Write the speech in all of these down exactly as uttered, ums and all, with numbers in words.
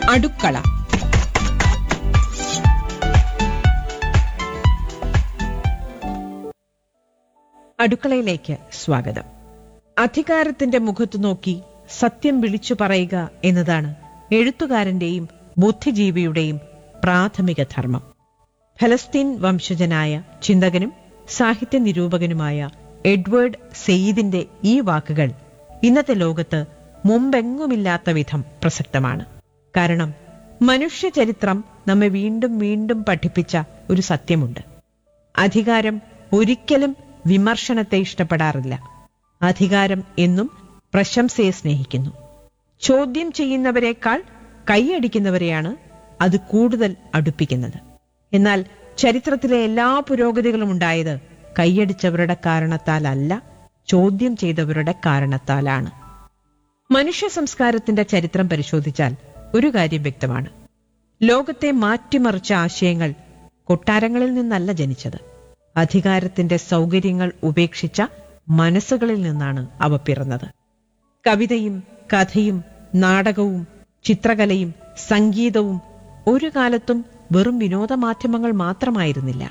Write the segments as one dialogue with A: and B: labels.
A: അടുക്കള. അടുക്കളയിലേക്ക് സ്വാഗതം. അധികാരത്തിന്റെ മുഖത്തു നോക്കി സത്യം വിളിച്ചു പറയുക എന്നതാണ് എഴുത്തുകാരന്റെയും ബുദ്ധിജീവിയുടെയും പ്രാഥമിക ധർമ്മം. ഫലസ്തീൻ വംശജനായ ചിന്തകനും സാഹിത്യ നിരൂപകനുമായ എഡ്വേർഡ് സെയ്ദിന്റെ ഈ വാക്കുകൾ ഇന്നത്തെ ലോകത്ത് മുമ്പെങ്ങുമില്ലാത്ത വിധം പ്രസക്തമാണ്. കാരണം മനുഷ്യചരിത്രം നമ്മെ വീണ്ടും വീണ്ടും പഠിപ്പിച്ച ഒരു സത്യമുണ്ട്. അധികാരം ഒരിക്കലും വിമർശനത്തെ ഇഷ്ടപ്പെടാറില്ല. അധികാരം എന്നും പ്രശംസയെ സ്നേഹിക്കുന്നു. ചോദ്യം ചെയ്യുന്നവരെക്കാൾ കൈയടിക്കുന്നവരെയാണ് അത് കൂടുതൽ അടുപ്പിക്കുന്നത്. എന്നാൽ ചരിത്രത്തിലെ എല്ലാ പുരോഗതികളും ഉണ്ടായത് കൈയടിച്ചവരുടെ കാരണത്താലല്ല, ചോദ്യം ചെയ്തവരുടെ കാരണത്താലാണ്. മനുഷ്യ സംസ്കാരത്തിന്റെ ചരിത്രം പരിശോധിച്ചാൽ ഒരു കാര്യം വ്യക്തമാണ്. ലോകത്തെ മാറ്റിമറിച്ച ആശയങ്ങൾ കൊട്ടാരങ്ങളിൽ നിന്നല്ല ജനിച്ചത്. അധികാരത്തിന്റെ സൗകര്യങ്ങൾ ഉപേക്ഷിച്ച മനസ്സുകളിൽ നിന്നാണ് അവ പിറന്നത്. കവിതയും കഥയും നാടകവും ചിത്രകലയും സംഗീതവും ഒരു കാലത്തും വെറും വിനോദമാധ്യമങ്ങൾ മാത്രമായിരുന്നില്ല.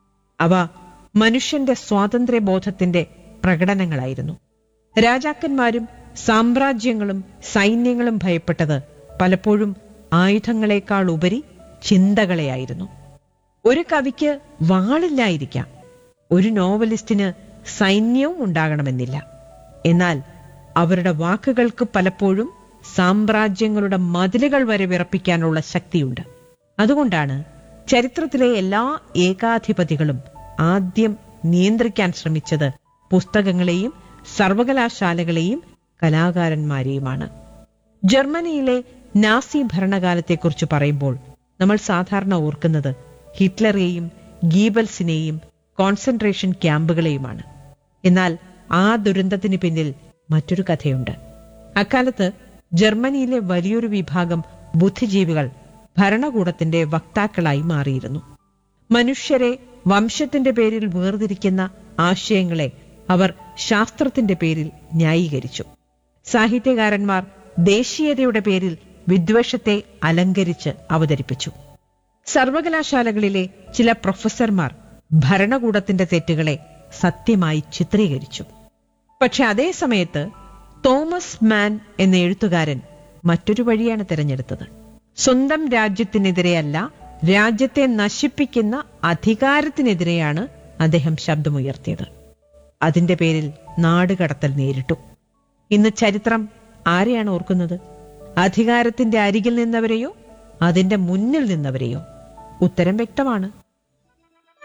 A: അവ മനുഷ്യന്റെ സ്വാതന്ത്ര്യബോധത്തിന്റെ പ്രകടനങ്ങളായിരുന്നു. രാജാക്കന്മാരും സാമ്രാജ്യങ്ങളും സൈന്യങ്ങളും ഭയപ്പെട്ടത് പലപ്പോഴും ആയുധങ്ങളെക്കാൾ ഉപരി ചിന്തകളെയായിരുന്നു. ഒരു കവിക്ക് വാളില്ലായിരിക്കാം, ഒരു നോവലിസ്റ്റിന് സൈന്യവും ഉണ്ടാകണമെന്നില്ല. എന്നാൽ അവരുടെ വാക്കുകൾക്ക് പലപ്പോഴും സാമ്രാജ്യങ്ങളുടെ മതിലുകൾ വരെ വിറപ്പിക്കാനുള്ള ശക്തിയുണ്ട്. അതുകൊണ്ടാണ് ചരിത്രത്തിലെ എല്ലാ ഏകാധിപതികളും ആദ്യം നിയന്ത്രിക്കാൻ ശ്രമിച്ചത് പുസ്തകങ്ങളെയും സർവകലാശാലകളെയും കലാകാരന്മാരെയുമാണ്. ജർമ്മനിയിലെ നാസി ഭരണകാലത്തെക്കുറിച്ച് പറയുമ്പോൾ നമ്മൾ സാധാരണ ഓർക്കുന്നത് ഹിറ്റ്ലറെയും ഗീബൽസിനെയും കോൺസെൻട്രേഷൻ ക്യാമ്പുകളെയുമാണ്. എന്നാൽ ആ ദുരന്തത്തിന് പിന്നിൽ മറ്റൊരു കഥയുണ്ട്. അക്കാലത്ത് ജർമ്മനിയിലെ വലിയൊരു വിഭാഗം ബുദ്ധിജീവികൾ ഭരണകൂടത്തിന്റെ വക്താക്കളായി മാറിയിരുന്നു. മനുഷ്യരെ വംശത്തിന്റെ പേരിൽ വേർതിരിക്കുന്ന ആശയങ്ങളെ അവർ ശാസ്ത്രത്തിന്റെ പേരിൽ ന്യായീകരിച്ചു. സാഹിത്യകാരന്മാർ ദേശീയതയുടെ പേരിൽ വിദ്വേഷത്തെ അലങ്കരിച്ച് അവതരിപ്പിച്ചു. സർവകലാശാലകളിലെ ചില പ്രൊഫസർമാർ ഭരണകൂടത്തിന്റെ തെറ്റുകളെ സത്യമായി ചിത്രീകരിച്ചു. പക്ഷെ അതേ സമയത്ത് തോമസ് മാൻ എന്ന എഴുത്തുകാരൻ മറ്റൊരു വഴിയാണ് തിരഞ്ഞെടുത്തത്. സ്വന്തം രാജ്യത്തിനെതിരെയല്ല, രാജ്യത്തെ നശിപ്പിക്കുന്ന അധികാരത്തിനെതിരെയാണ് അദ്ദേഹം ശബ്ദമുയർത്തിയത്. അതിന്റെ പേരിൽ നാടുകടത്തൽ നേരിട്ടു. ഇന്ന് ചരിത്രം ആരെയാണ് ഓർക്കുന്നത്? അധികാരത്തിന്റെ അരികിൽ നിന്നവരെയോ അതിന്റെ മുന്നിൽ നിന്നവരെയോ? ഉത്തരം വ്യക്തമാണ്.